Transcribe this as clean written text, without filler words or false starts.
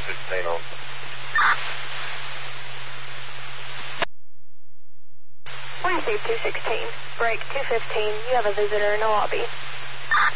216 on. We received 216. Break 215. You have a visitor in the lobby.